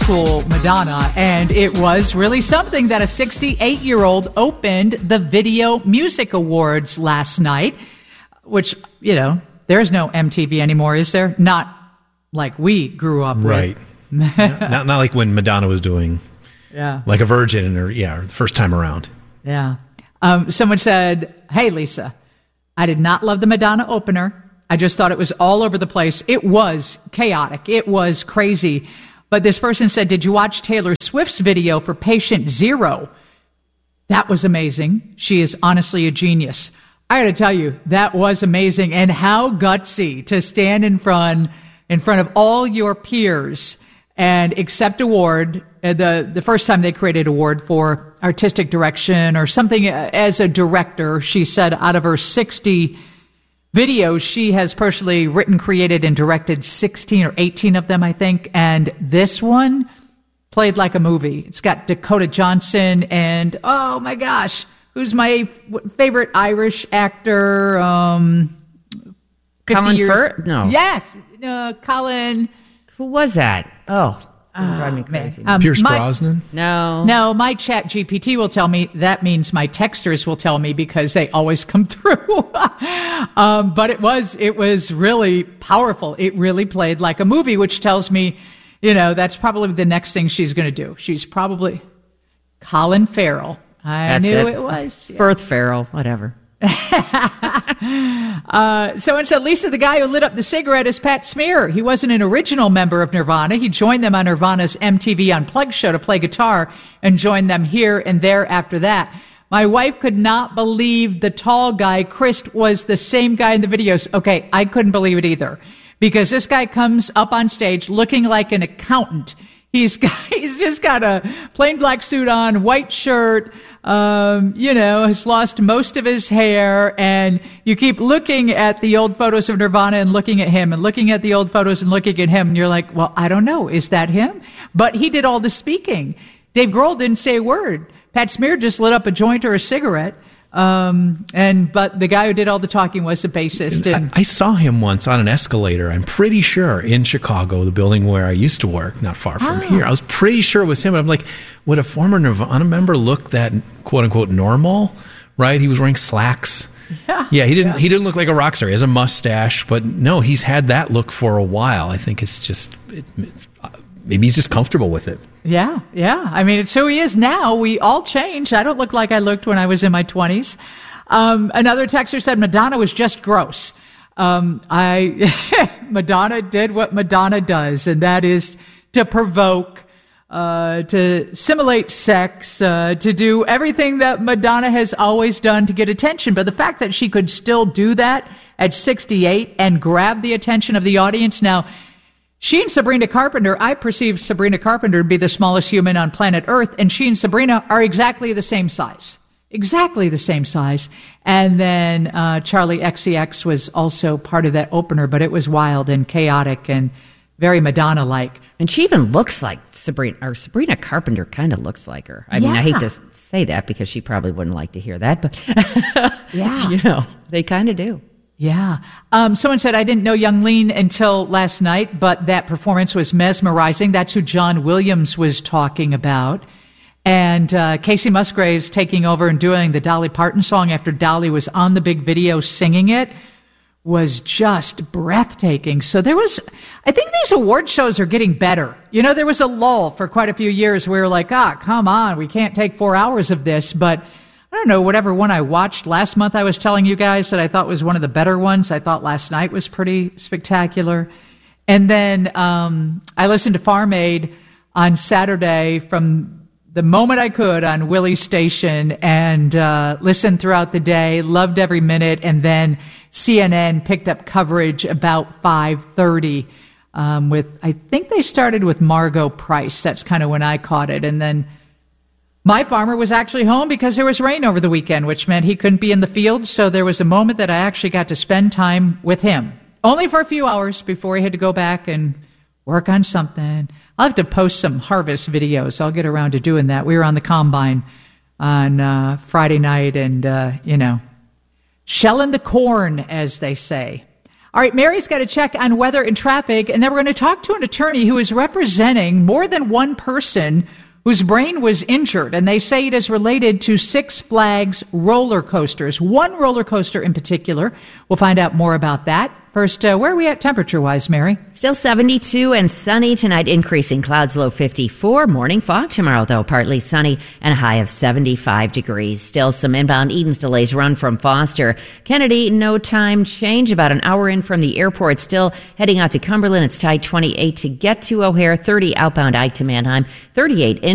school Madonna, and it was really something that a 68-year-old opened the Video Music Awards last night, which, there's no MTV anymore, is there? Not like we grew up right. with. not like when Madonna was doing like a virgin or the first time around. Yeah. Someone said, "Hey, Lisa, I did not love the Madonna opener. I just thought it was all over the place. It was chaotic. It was crazy." But this person said, "Did you watch Taylor Swift's video for Patient Zero? That was amazing. She is honestly a genius." I got to tell you, that was amazing. And how gutsy to stand in front of all your peers and accept award. The first time they created award for artistic direction or something as a director, she said out of her 60 videos, she has personally written, created, and directed 16 or 18 of them, I think. And this one played like a movie. It's got Dakota Johnson and, oh my gosh, who's my favorite Irish actor? Colin Firth? No. Yes. Colin. Who was that? Oh, drive me crazy. Pierce Brosnan? No, my chat GPT will tell me. That means my texters will tell me because they always come through. But it was really powerful. It really played like a movie, which tells me, that's probably the next thing she's going to do. She's probably Colin Farrell. I knew it was. Yeah. Firth Farrell, whatever. Someone said, "Lisa, the guy who lit up the cigarette is Pat Smear. He wasn't an original member of Nirvana. He joined them on Nirvana's MTV Unplugged show to play guitar and joined them here and there after that. My wife could not believe the tall guy, Chris, was the same guy in the videos." Okay, I couldn't believe it either, because this guy comes up on stage looking like an accountant. He's just got a plain black suit on, white shirt, has lost most of his hair, and you keep looking at the old photos of Nirvana and looking at him and looking at the old photos and looking at him, and you're like, well, I don't know. Is that him? But he did all the speaking. Dave Grohl didn't say a word. Pat Smear just lit up a joint or a cigarette. But the guy who did all the talking was the bassist. And I saw him once on an escalator, I'm pretty sure, in Chicago, the building where I used to work, not far from here. I was pretty sure it was him. And I'm like, would a former Nirvana member look that quote unquote normal? Right? He was wearing slacks. Yeah, he didn't look like a rock star. He has a mustache, but no, he's had that look for a while. I think it's just maybe he's just comfortable with it. Yeah. I mean, it's who he is now. We all change. I don't look like I looked when I was in my 20s. Another texter said Madonna was just gross. Madonna did what Madonna does, and that is to provoke, to simulate sex, to do everything that Madonna has always done to get attention. But the fact that she could still do that at 68 and grab the attention of the audience. Now, she and Sabrina Carpenter, I perceive Sabrina Carpenter to be the smallest human on planet Earth, and she and Sabrina are exactly the same size. Exactly the same size. And then Charlie XCX was also part of that opener, but it was wild and chaotic and very Madonna-like. And she even looks like Sabrina, or Sabrina Carpenter kind of looks like her. I mean, I hate to say that because she probably wouldn't like to hear that, but they kind of do. Yeah. Someone said, "I didn't know Young Lean until last night, but that performance was mesmerizing." That's who John Williams was talking about. And Casey Musgraves taking over and doing the Dolly Parton song after Dolly was on the big video singing it was just breathtaking. So I think these award shows are getting better. There was a lull for quite a few years where we were like, come on, we can't take 4 hours of this, but I don't know, whatever one I watched last month, I was telling you guys that I thought was one of the better ones. I thought last night was pretty spectacular. And then I listened to Farm Aid on Saturday from the moment I could on Willie's station and listened throughout the day, loved every minute. And then CNN picked up coverage about 5:30 I think they started with Margot Price. That's kind of when I caught it. And then my farmer was actually home because there was rain over the weekend, which meant he couldn't be in the field. So there was a moment that I actually got to spend time with him, only for a few hours before he had to go back and work on something. I'll have to post some harvest videos. I'll get around to doing that. We were on the combine on Friday night and, shelling the corn, as they say. All right, Mary's got to check on weather and traffic, and then we're going to talk to an attorney who is representing more than one person whose brain was injured, and they say it is related to Six Flags roller coasters. One roller coaster in particular. We'll find out more about that. First, where are we at temperature-wise, Mary? Still 72 and sunny tonight, increasing clouds, low 54. Morning fog tomorrow, though, partly sunny and a high of 75 degrees. Still some inbound Edens delays run from Foster. Kennedy, no time change, about an hour in from the airport. Still heading out to Cumberland. It's tight 28 to get to O'Hare, 30 outbound Ike to Manheim, 38 in